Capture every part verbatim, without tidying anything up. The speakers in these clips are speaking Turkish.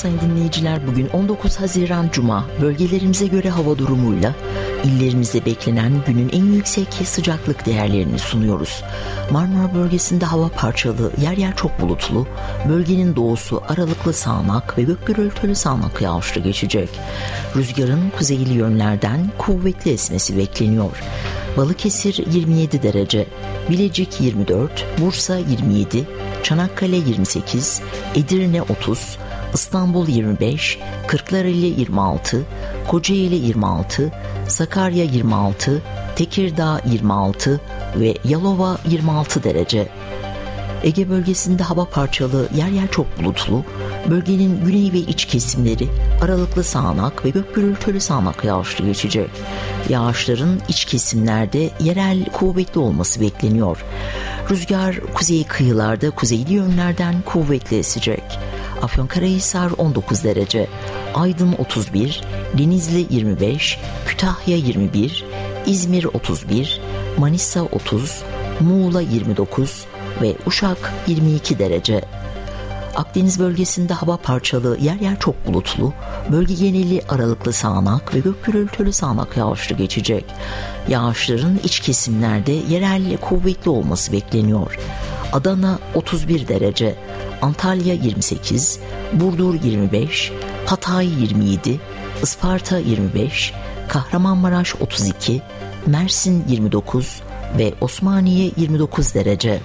sayın dinleyiciler. Bugün on dokuz Haziran Cuma. Bölgelerimize göre hava durumuyla illerimizde beklenen günün en yüksek sıcaklık değerlerini sunuyoruz. Marmara bölgesinde hava parçalı, yer yer çok bulutlu. Bölgenin doğusu aralıklı sağanak ve gök gürültülü sağanak yağışlı geçecek. Rüzgarın kuzeyli yönlerden kuvvetli esmesi bekleniyor. Balıkesir yirmi yedi derece, Bilecik yirmi dört, Bursa yirmi yedi, Çanakkale yirmi sekiz, Edirne otuz, İstanbul yirmi beş, Kırklareli yirmi altı, Kocaeli yirmi altı, Sakarya yirmi altı, Tekirdağ yirmi altı ve Yalova yirmi altı derece. Ege bölgesinde hava parçalı, yer yer çok bulutlu. Bölgenin güney ve iç kesimleri aralıklı sağanak ve gök gürültülü sağanak yağışlı geçecek. Yağışların iç kesimlerde yerel kuvvetli olması bekleniyor. Rüzgar kuzey kıyılarda kuzeyli yönlerden kuvvetli esecek. Afyonkarahisar on dokuz derece, Aydın otuz bir, Denizli yirmi beş, Kütahya yirmi bir, İzmir otuz bir, Manisa otuz, Muğla yirmi dokuz ve Uşak yirmi iki derece. Akdeniz bölgesinde hava parçalı, yer yer çok bulutlu. Bölge geneli aralıklı sağanak ve gök gürültülü sağanak yağışlı geçecek. Yağışların iç kesimlerde yerel kuvvetli olması bekleniyor. Adana otuz bir derece, Antalya yirmi sekiz, Burdur yirmi beş, Hatay yirmi yedi, Isparta yirmi beş, Kahramanmaraş otuz iki, Mersin yirmi dokuz ve Osmaniye yirmi dokuz derece.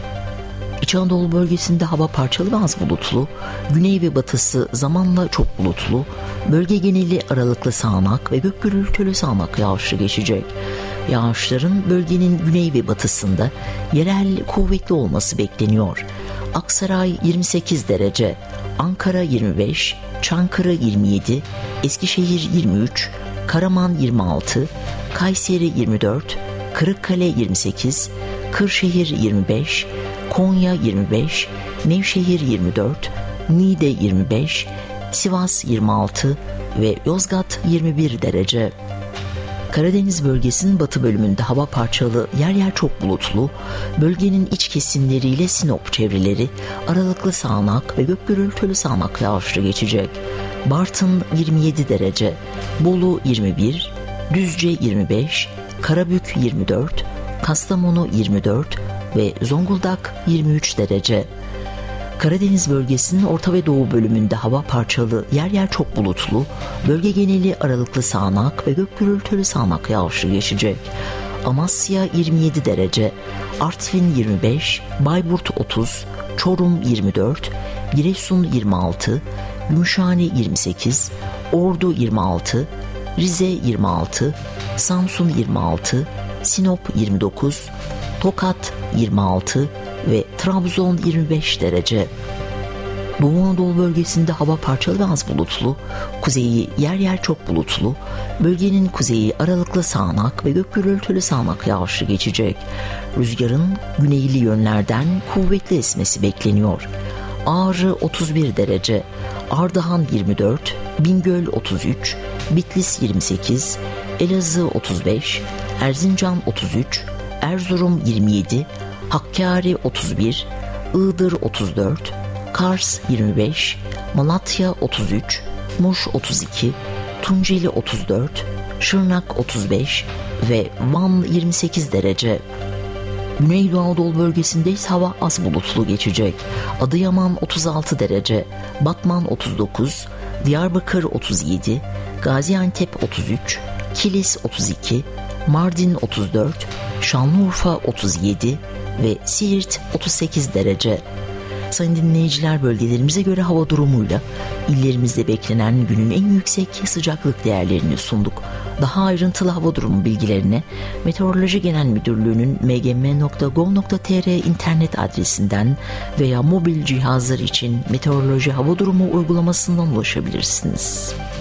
İç Anadolu bölgesinde hava parçalı ve az bulutlu, güney ve batısı zamanla çok bulutlu, bölge geneli aralıklı sağanak ve gök gürültülü sağanak yağışlı geçecek. Yağışların bölgenin güney ve batısında yerel kuvvetli olması bekleniyor. Aksaray yirmi sekiz derece, Ankara yirmi beş, Çankırı yirmi yedi, Eskişehir yirmi üç, Karaman yirmi altı, Kayseri yirmi dört, Kırıkkale yirmi sekiz, Kırşehir yirmi beş, Konya yirmi beş, Nevşehir yirmi dört, Niğde yirmi beş, Sivas yirmi altı ve Yozgat yirmi bir derece. Karadeniz bölgesinin batı bölümünde hava parçalı, yer yer çok bulutlu. Bölgenin iç kesimleriyle Sinop çevreleri aralıklı sağanak ve gök gürültülü sağanak yağışlı geçecek. Bartın yirmi yedi derece, Bolu yirmi bir, Düzce yirmi beş, Karabük yirmi dört, Kastamonu yirmi dört ve Zonguldak yirmi üç derece. Karadeniz bölgesinin orta ve doğu bölümünde hava parçalı, yer yer çok bulutlu. Bölge geneli aralıklı sağanak ve gök gürültülü sağanak yağışlı geçecek. Amasya yirmi yedi derece, Artvin yirmi beş, Bayburt otuz, Çorum yirmi dört, Giresun yirmi altı, Gümüşhane yirmi sekiz, Ordu yirmi altı, Rize yirmi altı, Samsun yirmi altı, Sinop yirmi dokuz, Tokat yirmi altı ve Trabzon yirmi beş derece. Doğu Anadolu bölgesinde hava parçalı ve az bulutlu, kuzeyi yer yer çok bulutlu, bölgenin kuzeyi aralıklı sağanak ve gök gürültülü sağanak yağışlı geçecek. Rüzgarın güneyli yönlerden kuvvetli esmesi bekleniyor. Ağrı otuz bir derece, Ardahan yirmi dört, Bingöl otuz üç, Bitlis yirmi sekiz, Elazığ otuz beş, Erzincan otuz üç, Erzurum yirmi yedi, Hakkari otuz bir, Iğdır otuz dört, Kars yirmi beş, Malatya otuz üç, Muş otuz iki, Tunceli otuz dört, Şırnak otuz beş ve Van yirmi sekiz derece. Güneydoğu Anadolu bölgesinde ise hava az bulutlu geçecek. Adıyaman otuz altı derece, Batman otuz dokuz, Diyarbakır otuz yedi, Gaziantep otuz üç, Kilis otuz iki, Mardin otuz dört, Şanlıurfa otuz yedi ve Siirt otuz sekiz derece. Sayın dinleyiciler, bölgelerimize göre hava durumuyla illerimizde beklenen günün en yüksek sıcaklık değerlerini sunduk. Daha ayrıntılı hava durumu bilgilerine Meteoroloji Genel Müdürlüğü'nün m g m nokta gov nokta t r internet adresinden veya mobil cihazlar için meteoroloji hava durumu uygulamasından ulaşabilirsiniz.